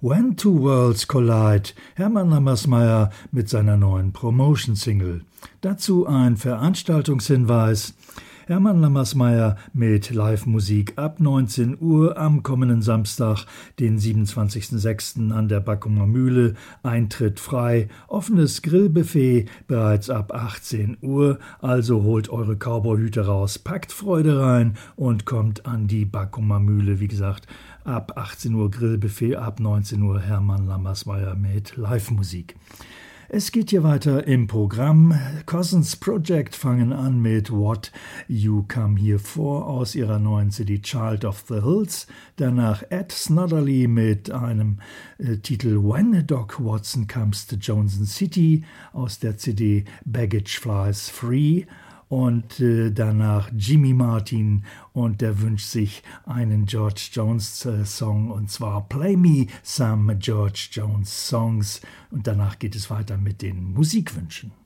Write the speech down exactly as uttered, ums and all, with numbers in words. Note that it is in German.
When Two Worlds Collide, Hermann Lammersmeyer mit seiner neuen Promotion-Single. Dazu ein Veranstaltungshinweis. Hermann Lammersmeyer mit Live-Musik ab neunzehn Uhr am kommenden Samstag, den siebenundzwanzigsten sechsten an der Backumer Mühle. Eintritt frei, offenes Grillbuffet bereits ab achtzehn Uhr. Also holt eure Cowboyhüte raus, packt Freude rein und kommt an die Backumer Mühle. Wie gesagt, ab achtzehn Uhr Grillbuffet, ab neunzehn Uhr Hermann Lammersmeyer mit Live-Musik. Es geht hier weiter im Programm. Cousins Project fangen an mit What You Come Here For aus ihrer neuen C D Child of the Hills. Danach Ed Snodderly mit einem äh, Titel When Doc Watson Comes to Johnson City aus der C D Baggage Flies Free. Und äh, danach Jimmy Martin, und der wünscht sich einen George Jones äh, Song, und zwar Play Me Some George Jones Songs. Und danach geht es weiter mit den Musikwünschen.